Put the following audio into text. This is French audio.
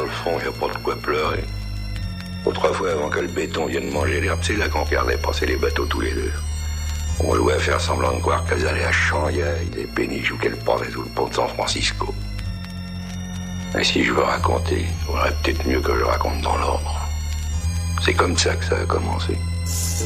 le fond, y a pas de quoi pleurer. Autrefois, avant que le béton vienne manger l'herbe, c'est là qu'on regardait passer les bateaux tous les deux. On jouait à faire semblant de croire qu'elles allaient à Shanghai, les péniches ou qu'elles passaient sous le pont de San Francisco. Et si je veux raconter, il vaudrait peut-être mieux que je raconte dans l'ordre. C'est comme ça que ça a commencé.